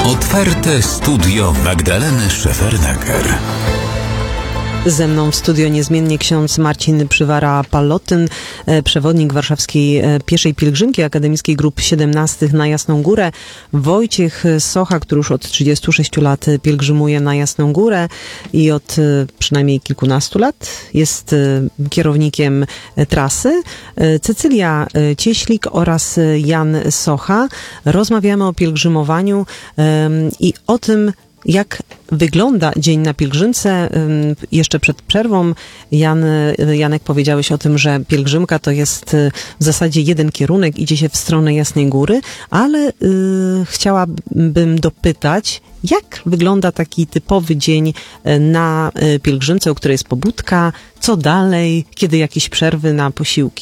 Otwarte studio Magdaleny Szefernaker. Ze mną w studio niezmiennie ksiądz Marcin Przywara-Pallotyn, przewodnik warszawskiej pieszej pielgrzymki Akademickiej Grup 17 na Jasną Górę. Wojciech Socha, który już od 36 lat pielgrzymuje na Jasną Górę i od przynajmniej kilkunastu lat jest kierownikiem trasy. Cecylia Cieślik oraz Jan Socha. Rozmawiamy o pielgrzymowaniu i o tym, jak wygląda dzień na pielgrzymce. Jeszcze przed przerwą Janek powiedziałeś o tym, że pielgrzymka to jest w zasadzie jeden kierunek, idzie się w stronę Jasnej Góry, ale chciałabym dopytać, jak wygląda taki typowy dzień na pielgrzymce, u której jest pobudka, co dalej, kiedy jakieś przerwy na posiłki?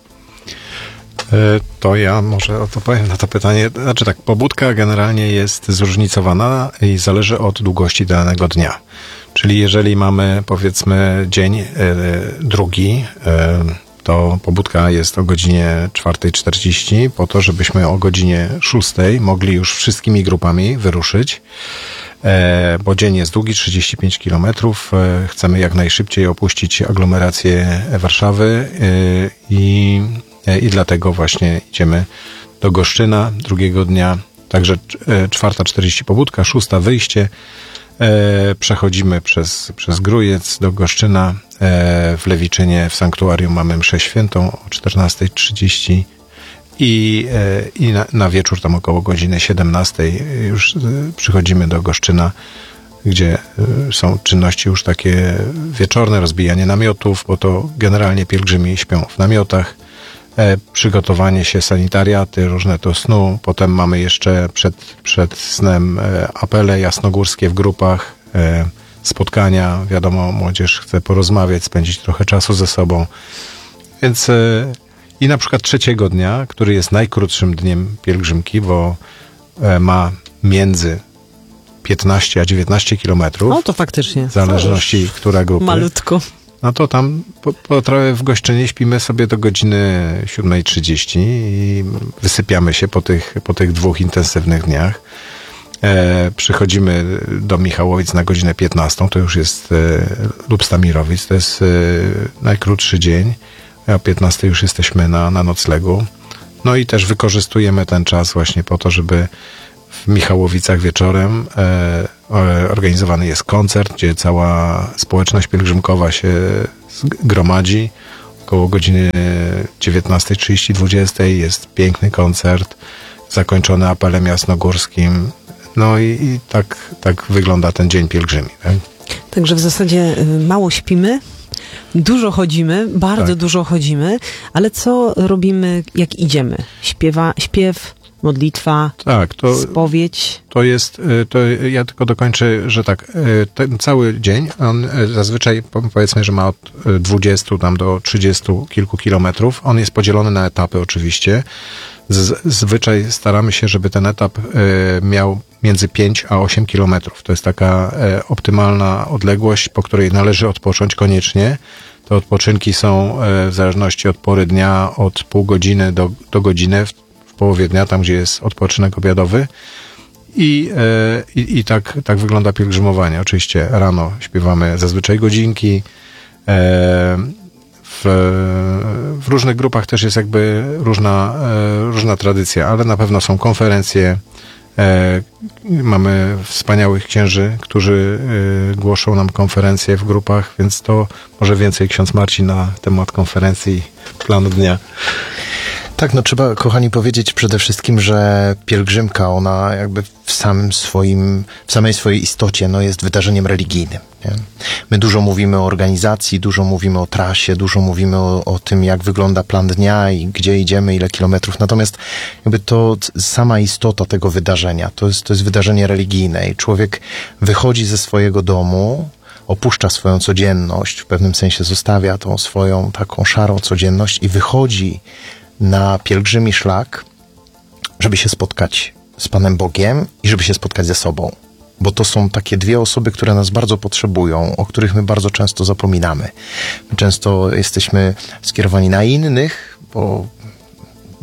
To ja może odpowiem na to pytanie. Znaczy tak, pobudka generalnie jest zróżnicowana i zależy od długości danego dnia. Czyli jeżeli mamy, powiedzmy, dzień drugi, to pobudka jest o godzinie 4:40 po to, żebyśmy o godzinie 6:00 mogli już wszystkimi grupami wyruszyć, bo dzień jest długi, 35 kilometrów. Chcemy jak najszybciej opuścić aglomerację Warszawy i dlatego właśnie idziemy do Goszczyna drugiego dnia. Także 4:40 pobudka, 6:00 wyjście. Przechodzimy przez Grójec do Goszczyna. W Lewiczynie w sanktuarium mamy mszę świętą o 14:30 i na wieczór tam około godziny 17:00 już przychodzimy do Goszczyna, gdzie są czynności już takie wieczorne, rozbijanie namiotów, bo to generalnie pielgrzymi śpią w namiotach. Przygotowanie się, sanitariaty, różne do snu. Potem mamy jeszcze przed snem apele jasnogórskie w grupach, spotkania. Wiadomo, młodzież chce porozmawiać, spędzić trochę czasu ze sobą. Więc i na przykład trzeciego dnia, który jest najkrótszym dniem pielgrzymki, bo ma między 15 a 19 kilometrów. No to faktycznie. W zależności, która grupa. Malutko. No to tam w Goszczynie śpimy sobie do godziny 7:30 i wysypiamy się po tych dwóch intensywnych dniach. Przychodzimy do Michałowic na godzinę 15, to już jest lub Stamirowic, to jest najkrótszy dzień, a o 15 już jesteśmy na noclegu. No i też wykorzystujemy ten czas właśnie po to, żeby w Michałowicach wieczorem organizowany jest koncert, gdzie cała społeczność pielgrzymkowa się gromadzi. Około godziny 19:30, 20:00 jest piękny koncert, zakończony apelem jasnogórskim. No i tak wygląda ten dzień pielgrzymi. Tak? Także w zasadzie mało śpimy, dużo chodzimy, bardzo dużo chodzimy, ale co robimy, jak idziemy? Śpiew, modlitwa, spowiedź. To ja tylko dokończę, że tak, ten cały dzień, on zazwyczaj powiedzmy, że ma od 20 tam do 30 kilku kilometrów. On jest podzielony na etapy oczywiście. Zazwyczaj staramy się, żeby ten etap miał między 5 a 8 kilometrów. To jest taka optymalna odległość, po której należy odpocząć koniecznie. Te odpoczynki są w zależności od pory dnia od pół godziny do godziny w połowie dnia, tam gdzie jest odpoczynek obiadowy. I tak wygląda pielgrzymowanie. Oczywiście rano śpiewamy zazwyczaj godzinki. W różnych grupach też jest jakby różna tradycja, ale na pewno są konferencje. Mamy wspaniałych księży, którzy głoszą nam konferencje w grupach, więc to może więcej ksiądz Marcin na temat konferencji, planu dnia. Tak, no trzeba, kochani, powiedzieć przede wszystkim, że pielgrzymka, ona jakby w samej swojej istocie, no jest wydarzeniem religijnym. Nie? My dużo mówimy o organizacji, dużo mówimy o trasie, dużo mówimy o tym, jak wygląda plan dnia i gdzie idziemy, ile kilometrów. Natomiast jakby to sama istota tego wydarzenia, to jest wydarzenie religijne i człowiek wychodzi ze swojego domu, opuszcza swoją codzienność, w pewnym sensie zostawia tą swoją taką szarą codzienność i wychodzi na pielgrzymi szlak, żeby się spotkać z Panem Bogiem i żeby się spotkać ze sobą. Bo to są takie dwie osoby, które nas bardzo potrzebują, o których my bardzo często zapominamy. My często jesteśmy skierowani na innych, bo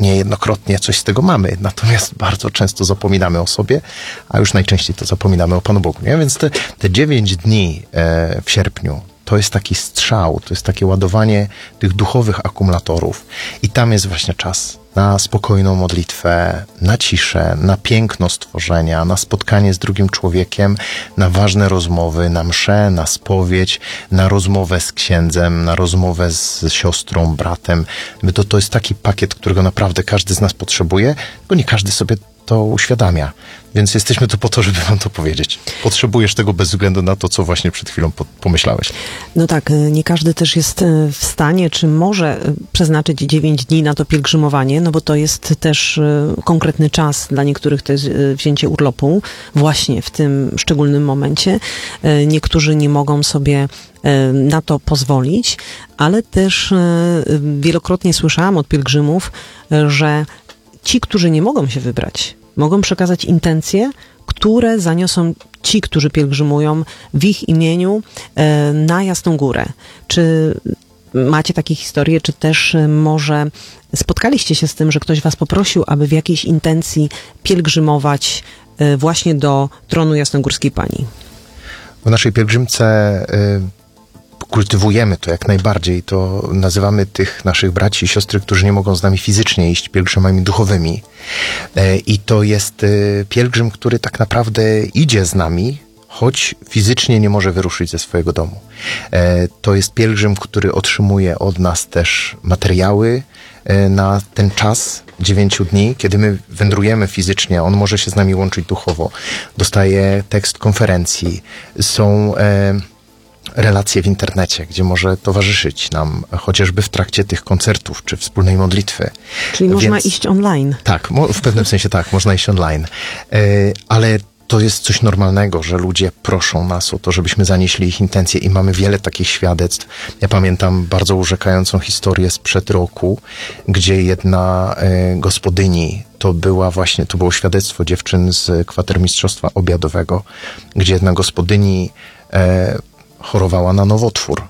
niejednokrotnie coś z tego mamy, natomiast bardzo często zapominamy o sobie, a już najczęściej to zapominamy o Panu Bogu, nie? Więc te 9 dni w sierpniu to jest taki strzał, to jest takie ładowanie tych duchowych akumulatorów i tam jest właśnie czas na spokojną modlitwę, na ciszę, na piękno stworzenia, na spotkanie z drugim człowiekiem, na ważne rozmowy, na mszę, na spowiedź, na rozmowę z księdzem, na rozmowę z siostrą, bratem. To jest taki pakiet, którego naprawdę każdy z nas potrzebuje, tylko nie każdy sobie to uświadamia. Więc jesteśmy tu po to, żeby wam to powiedzieć. Potrzebujesz tego bez względu na to, co właśnie przed chwilą pomyślałeś. No tak, nie każdy też jest w stanie, czy może przeznaczyć 9 dni na to pielgrzymowanie, no bo to jest też konkretny czas. Dla niektórych to jest wzięcie urlopu właśnie w tym szczególnym momencie. Niektórzy nie mogą sobie na to pozwolić, ale też wielokrotnie słyszałam od pielgrzymów, że ci, którzy nie mogą się wybrać, mogą przekazać intencje, które zaniosą ci, którzy pielgrzymują w ich imieniu na Jasną Górę. Czy macie takie historie, czy też może spotkaliście się z tym, że ktoś was poprosił, aby w jakiejś intencji pielgrzymować właśnie do tronu Jasnogórskiej Pani? W naszej pielgrzymce kultywujemy to jak najbardziej, to nazywamy tych naszych braci i siostry, którzy nie mogą z nami fizycznie iść, pielgrzymami duchowymi. I to jest pielgrzym, który tak naprawdę idzie z nami, choć fizycznie nie może wyruszyć ze swojego domu. To jest pielgrzym, który otrzymuje od nas też materiały na ten czas 9 dni, kiedy my wędrujemy fizycznie, on może się z nami łączyć duchowo. Dostaje tekst konferencji, są relacje w internecie, gdzie może towarzyszyć nam chociażby w trakcie tych koncertów, czy wspólnej modlitwy. Czyli można iść online. Tak, w pewnym sensie tak, można iść online. Ale to jest coś normalnego, że ludzie proszą nas o to, żebyśmy zanieśli ich intencje i mamy wiele takich świadectw. Ja pamiętam bardzo urzekającą historię sprzed roku, gdzie jedna gospodyni, to było świadectwo dziewczyn z kwatermistrzostwa obiadowego, gdzie jedna gospodyni chorowała na nowotwór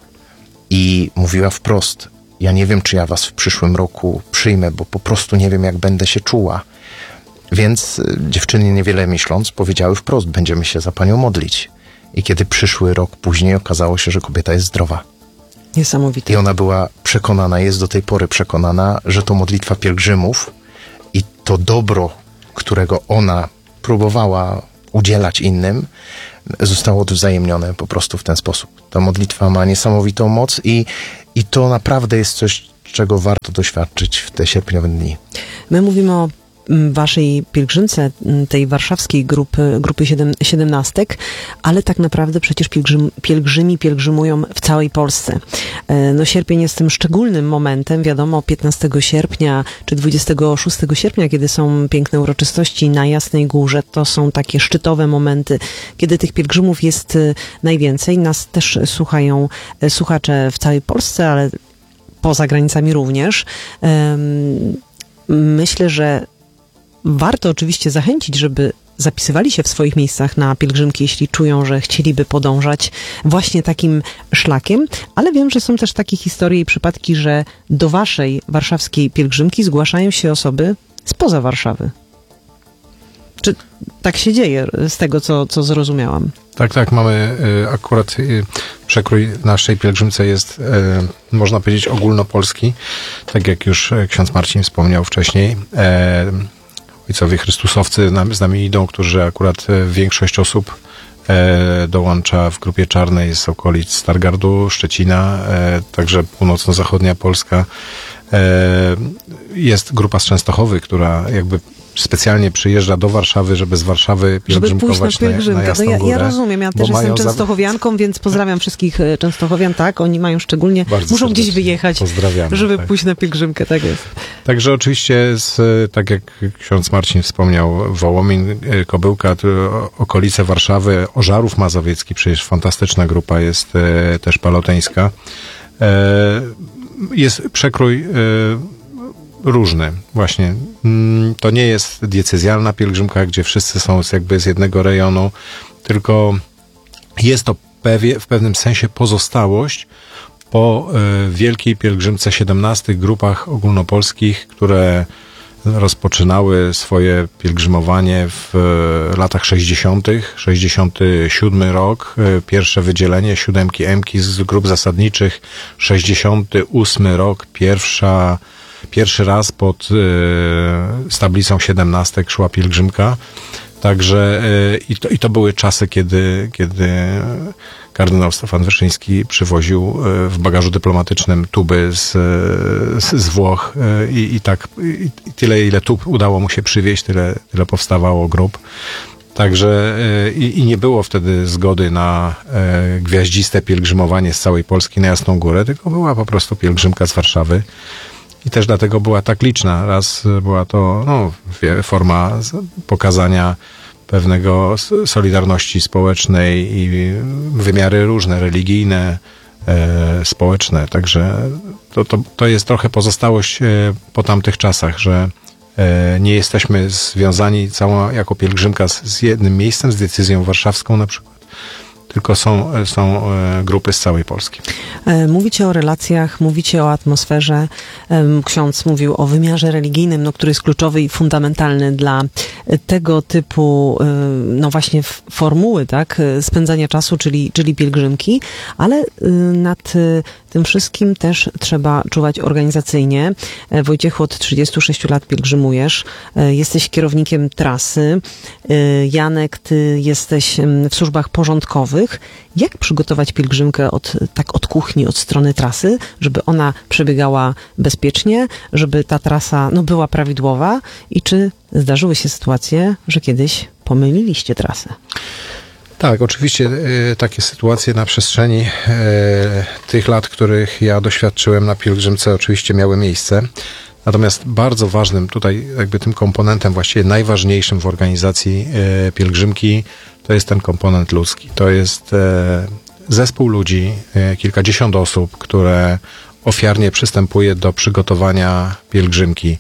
i mówiła wprost: ja nie wiem, czy ja was w przyszłym roku przyjmę, bo po prostu nie wiem, jak będę się czuła. Więc dziewczyny, niewiele myśląc, powiedziały wprost: będziemy się za panią modlić. I kiedy przyszły rok później, okazało się, że kobieta jest zdrowa. Niesamowite. I ona była przekonana, jest do tej pory przekonana, że to modlitwa pielgrzymów i to dobro, którego ona próbowała udzielać innym, zostało odwzajemnione po prostu w ten sposób. Ta modlitwa ma niesamowitą moc i to naprawdę jest coś, czego warto doświadczyć w te sierpniowe dni. My mówimy o waszej pielgrzymce, tej warszawskiej grupy 17, ale tak naprawdę przecież pielgrzymi pielgrzymują w całej Polsce. No sierpień jest tym szczególnym momentem, wiadomo, 15 sierpnia czy 26 sierpnia, kiedy są piękne uroczystości na Jasnej Górze, to są takie szczytowe momenty, kiedy tych pielgrzymów jest najwięcej. Nas też słuchają słuchacze w całej Polsce, ale poza granicami również. Myślę, że warto oczywiście zachęcić, żeby zapisywali się w swoich miejscach na pielgrzymki, jeśli czują, że chcieliby podążać właśnie takim szlakiem, ale wiem, że są też takie historie i przypadki, że do waszej warszawskiej pielgrzymki zgłaszają się osoby spoza Warszawy. Czy tak się dzieje z tego, co zrozumiałam? Tak, mamy akurat przekrój naszej pielgrzymce jest, można powiedzieć, ogólnopolski. Tak jak już ksiądz Marcin wspomniał wcześniej, ojcowie chrystusowcy z nami idą, którzy akurat większość osób dołącza w grupie czarnej z okolic Stargardu, Szczecina, także północno-zachodnia Polska. Jest grupa z Częstochowy, która jakby specjalnie przyjeżdża do Warszawy, żeby z Warszawy pielgrzymkować na Jasną Górę. Ja rozumiem, ja też jestem częstochowianką, więc pozdrawiam wszystkich częstochowian, tak, oni mają szczególnie, bardzo muszą gdzieś wyjechać, żeby pójść na pielgrzymkę, tak jest. Także oczywiście, tak jak ksiądz Marcin wspomniał, Wołomin, Kobyłka, okolice Warszawy, Ożarów Mazowiecki, przecież fantastyczna grupa jest też paloteńska. Jest przekrój różny, właśnie. To nie jest diecezjalna pielgrzymka, gdzie wszyscy są jakby z jednego rejonu, tylko jest to w pewnym sensie pozostałość po wielkiej pielgrzymce 17 grupach ogólnopolskich, które rozpoczynały swoje pielgrzymowanie w latach 60., 67 rok, pierwsze wydzielenie 7 Emki z grup zasadniczych, 68 rok, pierwszy raz pod tablicą 17 szła pielgrzymka. Także i to były czasy, kiedy kardynał Stefan Wyszyński przywoził w bagażu dyplomatycznym tuby z Włoch i tyle, ile tub udało mu się przywieźć, tyle powstawało grup. Także i nie było wtedy zgody na gwiaździste pielgrzymowanie z całej Polski na Jasną Górę, tylko była po prostu pielgrzymka z Warszawy. I też dlatego była tak liczna. Raz była to forma pokazania pewnego solidarności społecznej i wymiary różne, religijne, społeczne. Także to jest trochę pozostałość po tamtych czasach, że nie jesteśmy związani jako pielgrzymka z jednym miejscem, z decyzją warszawską na przykład. Tylko są grupy z całej Polski. Mówicie o relacjach, mówicie o atmosferze. Ksiądz mówił o wymiarze religijnym, który jest kluczowy i fundamentalny dla tego typu, właśnie formuły, tak, spędzania czasu, czyli pielgrzymki, ale nad tym wszystkim też trzeba czuwać organizacyjnie. Wojciechu, od 36 lat pielgrzymujesz. Jesteś kierownikiem trasy. Janek, ty jesteś w służbach porządkowych. Jak przygotować pielgrzymkę od kuchni, od strony trasy, żeby ona przebiegała bezpiecznie, żeby ta trasa była prawidłowa i czy zdarzyły się sytuacje, że kiedyś pomyliliście trasę? Tak, oczywiście takie sytuacje na przestrzeni tych lat, których ja doświadczyłem na pielgrzymce, oczywiście miały miejsce. Natomiast bardzo ważnym tutaj tym komponentem, właściwie najważniejszym w organizacji pielgrzymki, to jest ten komponent ludzki. To jest zespół ludzi, kilkadziesiąt osób, które ofiarnie przystępuje do przygotowania pielgrzymki.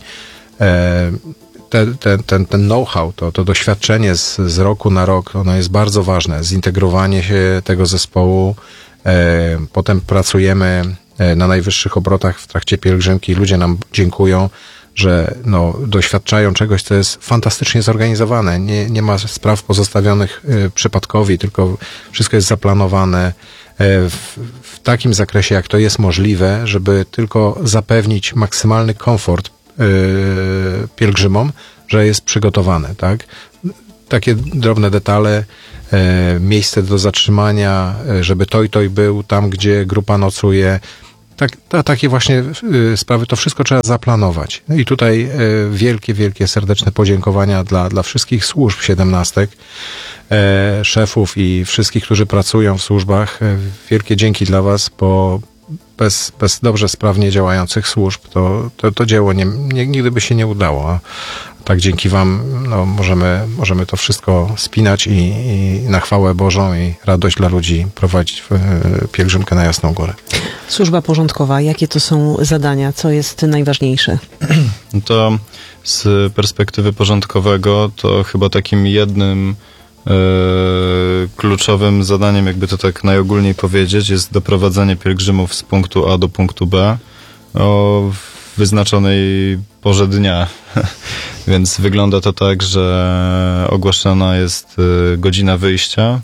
Ten know-how, to doświadczenie z roku na rok, ono jest bardzo ważne. Zintegrowanie się tego zespołu. Potem pracujemy na najwyższych obrotach w trakcie pielgrzymki. Ludzie nam dziękują, że doświadczają czegoś, co jest fantastycznie zorganizowane. Nie ma spraw pozostawionych przypadkowi, tylko wszystko jest zaplanowane w takim zakresie, jak to jest możliwe, żeby tylko zapewnić maksymalny komfort pielgrzymom, że jest przygotowane, tak? Takie drobne detale, miejsce do zatrzymania, żeby toj był tam, gdzie grupa nocuje. Takie właśnie sprawy, to wszystko trzeba zaplanować. I tutaj wielkie, serdeczne podziękowania dla wszystkich służb 17, szefów i wszystkich, którzy pracują w służbach. Wielkie dzięki dla was, bo bez dobrze, sprawnie działających służb to dzieło nigdy by się nie udało. A tak dzięki wam możemy to wszystko spinać i na chwałę Bożą i radość dla ludzi prowadzić pielgrzymkę na Jasną Górę. Służba porządkowa, jakie to są zadania? Co jest najważniejsze? To z perspektywy porządkowego to chyba takim jednym kluczowym zadaniem, jakby to tak najogólniej powiedzieć, jest doprowadzenie pielgrzymów z punktu A do punktu B o wyznaczonej porze dnia. Więc wygląda to tak, że ogłaszana jest godzina wyjścia,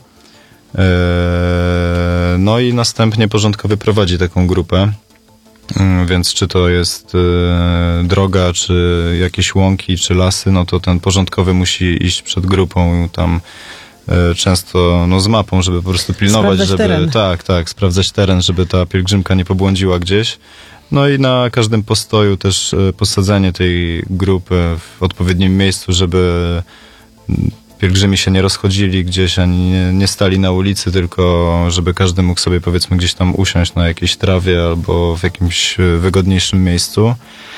i następnie porządkowy prowadzi taką grupę. Więc czy to jest droga, czy jakieś łąki, czy lasy, to ten porządkowy musi iść przed grupą tam często z mapą, żeby po prostu pilnować, sprawdzać teren. Sprawdzać teren, żeby ta pielgrzymka nie pobłądziła gdzieś. I na każdym postoju też posadzenie tej grupy w odpowiednim miejscu, żeby pielgrzymi się nie rozchodzili gdzieś, ani nie stali na ulicy, tylko żeby każdy mógł sobie, powiedzmy, gdzieś tam usiąść na jakiejś trawie albo w jakimś wygodniejszym miejscu.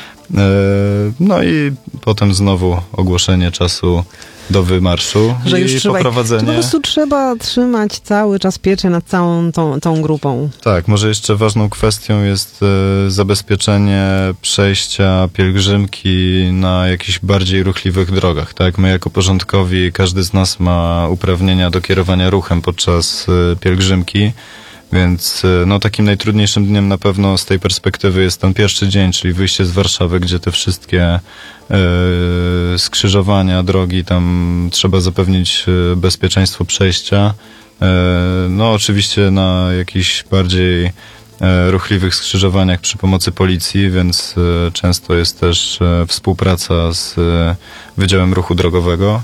I potem znowu ogłoszenie czasu do wymarszu i poprowadzenie. Po prostu trzeba trzymać cały czas pieczę nad całą tą grupą. Tak, może jeszcze ważną kwestią jest zabezpieczenie przejścia pielgrzymki na jakichś bardziej ruchliwych drogach. Tak? My jako porządkowi, każdy z nas ma uprawnienia do kierowania ruchem podczas pielgrzymki, Więc no takim najtrudniejszym dniem na pewno z tej perspektywy jest ten pierwszy dzień, czyli wyjście z Warszawy, gdzie te wszystkie skrzyżowania, drogi, tam trzeba zapewnić bezpieczeństwo przejścia. No oczywiście na jakichś bardziej ruchliwych skrzyżowaniach przy pomocy policji, więc często jest też współpraca z Wydziałem Ruchu Drogowego.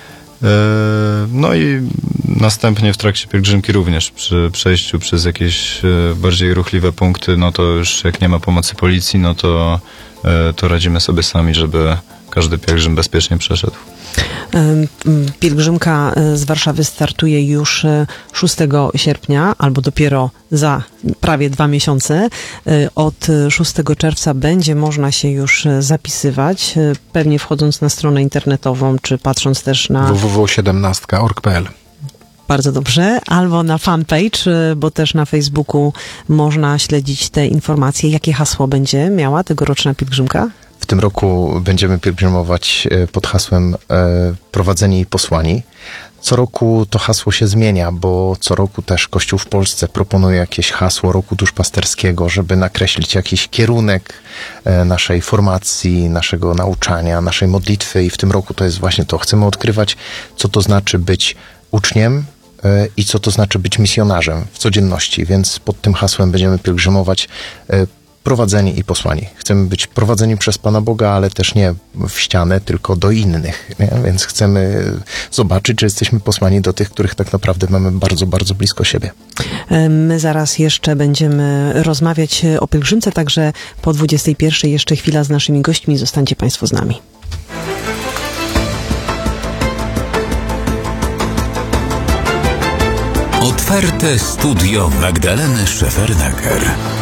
No i następnie w trakcie pielgrzymki również przy przejściu przez jakieś bardziej ruchliwe punkty, no to już jak nie ma pomocy policji, no to radzimy sobie sami, żeby każdy pielgrzym bezpiecznie przeszedł. Pielgrzymka z Warszawy startuje już 6 sierpnia, albo dopiero za prawie 2 miesiące. Od 6 czerwca będzie można się już zapisywać, pewnie wchodząc na stronę internetową, czy patrząc też na www.17.org.pl. Bardzo dobrze, albo na fanpage, bo też na Facebooku można śledzić te informacje. Jakie hasło będzie miała tegoroczna pielgrzymka? W tym roku będziemy pielgrzymować pod hasłem Prowadzeni i posłani. Co roku to hasło się zmienia, bo co roku też Kościół w Polsce proponuje jakieś hasło roku duszpasterskiego, żeby nakreślić jakiś kierunek naszej formacji, naszego nauczania, naszej modlitwy i w tym roku to jest właśnie to. Chcemy odkrywać, co to znaczy być uczniem i co to znaczy być misjonarzem w codzienności, więc pod tym hasłem będziemy pielgrzymować prowadzeni i posłani. Chcemy być prowadzeni przez Pana Boga, ale też nie w ścianę, tylko do innych. Nie? Więc chcemy zobaczyć, czy jesteśmy posłani do tych, których tak naprawdę mamy bardzo, bardzo blisko siebie. My zaraz jeszcze będziemy rozmawiać o pielgrzymce, także po 21 jeszcze chwila z naszymi gośćmi. Zostańcie Państwo z nami. Otwarte studio Magdaleny Szefernaker.